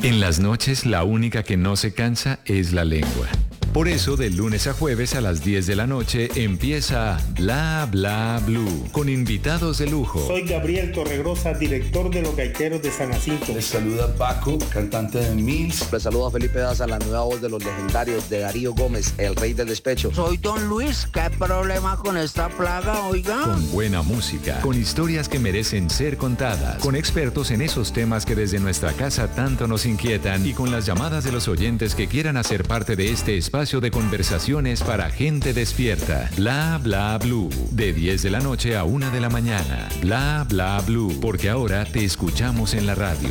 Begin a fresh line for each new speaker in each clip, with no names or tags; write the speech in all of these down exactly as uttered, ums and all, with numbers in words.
En las noches, la única que no se cansa es la lengua. Por eso, de lunes a jueves a las diez de la noche empieza Bla Bla Blue, con invitados de lujo.
Soy Gabriel Torregrosa, director de Los Gaiteros de San Jacinto.
Les saluda Paco, cantante de Mills.
Les saluda Felipe Daza, la nueva voz de los legendarios de Darío Gómez, el rey del despecho.
Soy Don Luis, ¿qué problema con esta plaga, oiga?
Con buena música, con historias que merecen ser contadas, con expertos en esos temas que desde nuestra casa tanto nos inquietan y con las llamadas de los oyentes que quieran hacer parte de este espacio de conversaciones para gente despierta. Bla Bla Blue, de diez de la noche a una de la mañana. Bla Bla Blue, porque ahora te escuchamos en la radio.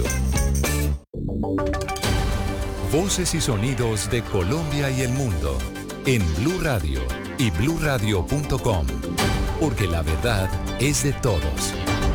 Voces y sonidos de Colombia y el mundo en Blue Radio y blue radio punto com, porque la verdad es de todos.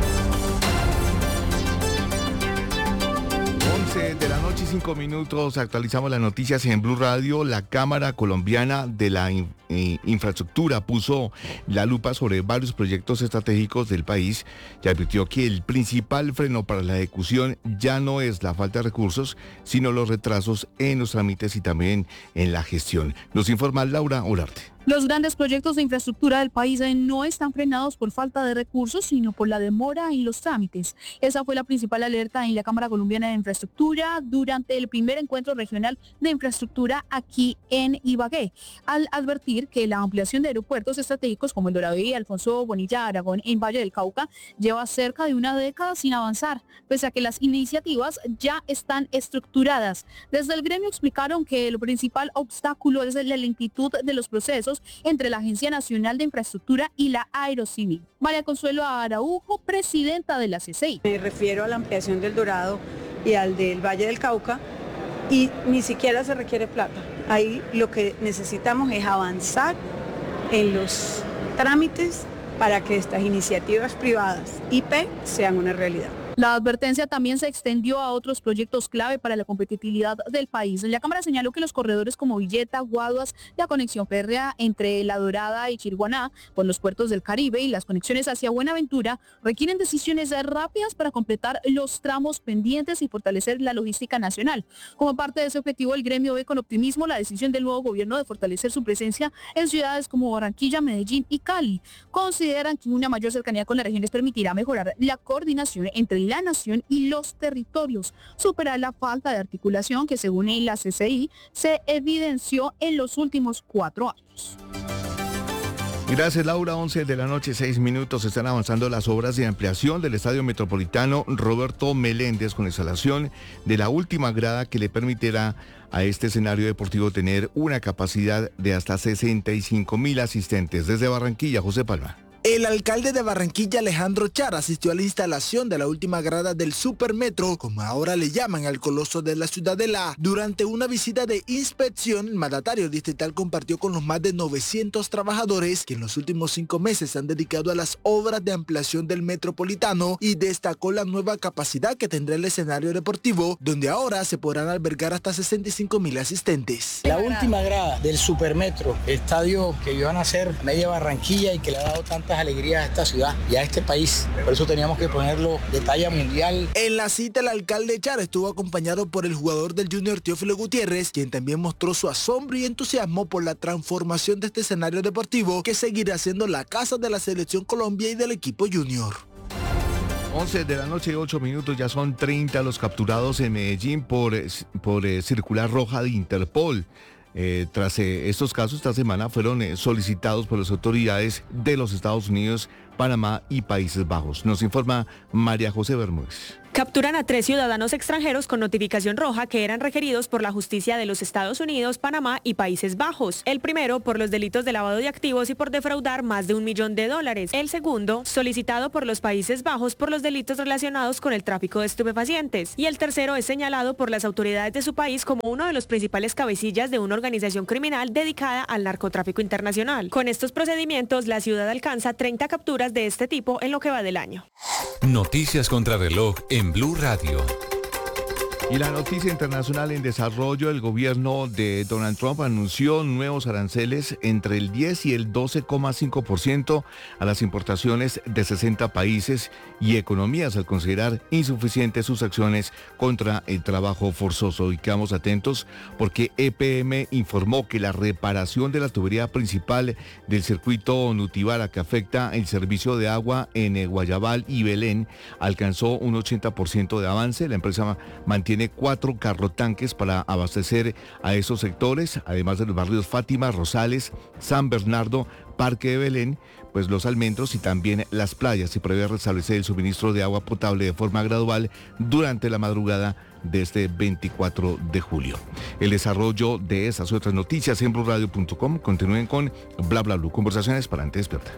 once de la noche y cinco minutos, actualizamos las noticias en Blue Radio. La Cámara Colombiana de la in, eh, Infraestructura puso la lupa sobre varios proyectos estratégicos del país y advirtió que el principal freno para la ejecución ya no es la falta de recursos, sino los retrasos en los trámites y también en la gestión. Nos informa Laura Olarte.
Los grandes proyectos de infraestructura del país no están frenados por falta de recursos, sino por la demora en los trámites. Esa fue la principal alerta en la Cámara Colombiana de Infraestructura durante el primer encuentro regional de infraestructura aquí en Ibagué, al advertir que la ampliación de aeropuertos estratégicos como el Dorado y Alfonso Bonilla Aragón en Valle del Cauca lleva cerca de una década sin avanzar, pese a que las iniciativas ya están estructuradas. Desde el gremio explicaron que el principal obstáculo es la lentitud de los procesos entre la Agencia Nacional de Infraestructura y la Aerocivil. María Consuelo Araujo, presidenta de la C C I.
Me refiero a la ampliación del Dorado y al del Valle del Cauca, y ni siquiera se requiere plata. Ahí lo que necesitamos es avanzar en los trámites para que estas iniciativas privadas, I P, sean una realidad.
La advertencia también se extendió a otros proyectos clave para la competitividad del país. La Cámara señaló que los corredores como Villeta, Guaduas, la conexión férrea entre La Dorada y Chiriguaná, con los puertos del Caribe y las conexiones hacia Buenaventura, requieren decisiones rápidas para completar los tramos pendientes y fortalecer la logística nacional. Como parte de ese objetivo, el gremio ve con optimismo la decisión del nuevo gobierno de fortalecer su presencia en ciudades como Barranquilla, Medellín y Cali. Consideran que una mayor cercanía con las regiones permitirá mejorar la coordinación entre la nación y los territorios, superar la falta de articulación que según la C C I se evidenció en los últimos cuatro años.
Gracias, Laura. once de la noche, seis minutos. Están avanzando las obras de ampliación del Estadio Metropolitano Roberto Meléndez con instalación de la última grada que le permitirá a este escenario deportivo tener una capacidad de hasta sesenta y cinco mil asistentes. Desde Barranquilla, José Palma.
El alcalde de Barranquilla, Alejandro Char, asistió a la instalación de la última grada del Supermetro, como ahora le llaman al coloso de la Ciudadela. Durante una visita de inspección, el mandatario distrital compartió con los más de novecientos trabajadores que en los últimos cinco meses se han dedicado a las obras de ampliación del Metropolitano y destacó la nueva capacidad que tendrá el escenario deportivo, donde ahora se podrán albergar hasta sesenta y cinco mil asistentes.
La última grada del Supermetro, estadio que vio nacer media Barranquilla y que le ha dado tanta alegrías a esta ciudad y a este país. Por eso teníamos que ponerlo de talla mundial.
En la cita, el alcalde Char estuvo acompañado por el jugador del Junior Teófilo Gutiérrez, quien también mostró su asombro y entusiasmo por la transformación de este escenario deportivo que seguirá siendo la casa de la Selección Colombia y del equipo Junior.
once de la noche, ocho minutos, ya son treinta los capturados en Medellín por, por eh, circular roja de Interpol. Eh, tras eh, estos casos, esta semana fueron eh, solicitados por las autoridades de los Estados Unidos, Panamá y Países Bajos. Nos informa María José Bermúdez.
Capturan a tres ciudadanos extranjeros con notificación roja que eran requeridos por la justicia de los Estados Unidos, Panamá y Países Bajos. El primero por los delitos de lavado de activos y por defraudar más de un millón de dólares. El segundo, solicitado por los Países Bajos por los delitos relacionados con el tráfico de estupefacientes. Y el tercero es señalado por las autoridades de su país como uno de los principales cabecillas de una organización criminal dedicada al narcotráfico internacional. Con estos procedimientos, la ciudad alcanza treinta capturas de este tipo en lo que va del año.
Noticias contra reloj en Blue Radio.
Y la noticia internacional en desarrollo, el gobierno de Donald Trump anunció nuevos aranceles entre el diez y el doce coma cinco por ciento a las importaciones de sesenta países y economías al considerar insuficientes sus acciones contra el trabajo forzoso. Y quedamos atentos porque E P M informó que la reparación de la tubería principal del circuito Nutibara que afecta el servicio de agua en Guayabal y Belén alcanzó un ochenta por ciento de avance. La empresa mantiene cuatro carrotanques para abastecer a esos sectores, además de los barrios Fátima, Rosales, San Bernardo, Parque de Belén, pues los almendros y también las playas. Se prevé restablecer el suministro de agua potable de forma gradual durante la madrugada de este veinticuatro de julio. El desarrollo de esas y otras noticias en blue radio punto com. Continúen con Bla Bla Blue, conversaciones para antes despierta.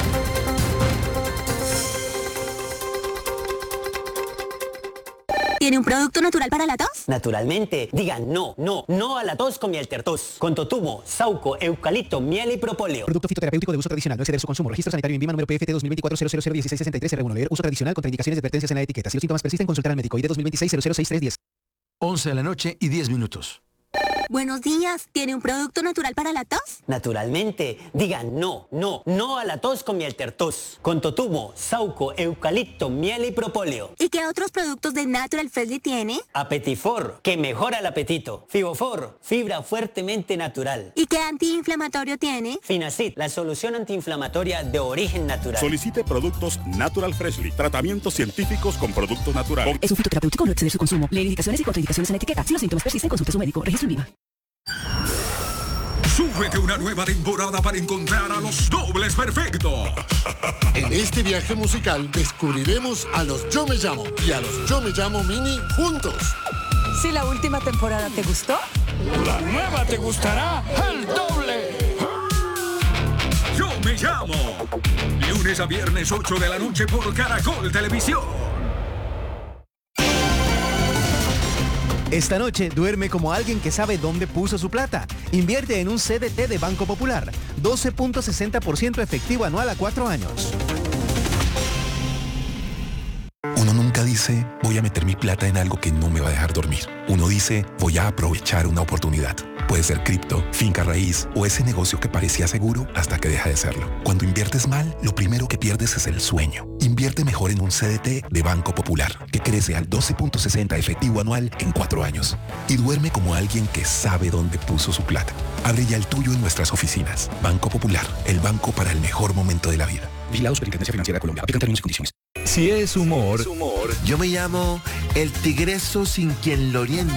¿Tiene un producto natural para la tos?
Naturalmente. Digan no, no, no a la tos con miel tertos. Con totumo, sauco, eucalipto, miel y propóleo.
Producto fitoterapéutico de uso tradicional. No exceder su consumo. Registro sanitario INVIMA número P F T dos mil veinticuatro cero cero cero dieciséis sesenta y tres R uno. Leer uso tradicional. Contraindicaciones y advertencias en la etiqueta. Si los síntomas persisten, consultar al médico. I D dos mil veintiséis cero cero seis tres diez.
once de la noche y diez minutos.
Buenos días. ¿Tiene un producto natural para la tos?
Naturalmente. Digan no, no, no a la tos con miel tertos. Con totumo, sauco, eucalipto, miel y propóleo.
¿Y qué otros productos de Natural Freshly tiene?
Apetifor, que mejora el apetito. Fibofor, fibra fuertemente natural.
¿Y qué antiinflamatorio tiene?
Finacid, la solución antiinflamatoria de origen natural.
Solicite productos Natural Freshly. Tratamientos científicos con productos naturales.
Es un fitoterapéutico, no exceder su consumo. Leer indicaciones y contraindicaciones en la etiqueta. Si los síntomas persisten, consulte a su médico. Registro INVIMA.
Súbete una nueva temporada para encontrar a los dobles perfectos.
En este viaje musical descubriremos a los Yo Me Llamo y a los Yo Me Llamo Mini juntos.
Si la última temporada te gustó,
la nueva te gustará el doble. Yo Me Llamo. Lunes a viernes ocho de la noche por Caracol Televisión.
Esta noche duerme como alguien que sabe dónde puso su plata. Invierte en un C D T de Banco Popular. doce punto sesenta por ciento efectivo anual a cuatro años.
Uno nunca dice, voy a meter mi plata en algo que no me va a dejar dormir. Uno dice, voy a aprovechar una oportunidad. Puede ser cripto, finca raíz o ese negocio que parecía seguro hasta que deja de serlo. Cuando inviertes mal, lo primero que pierdes es el sueño. Invierte mejor en un C D T de Banco Popular, que crece al doce punto sesenta efectivo anual en cuatro años. Y duerme como alguien que sabe dónde puso su plata. Abre ya el tuyo en nuestras oficinas. Banco Popular, el banco para el mejor momento de la vida.
Vigilados por Intendencia Financiera de Colombia. Aplican términos y condiciones.
Si es humor,
es humor,
yo me llamo el tigreso sin quien lo oriente.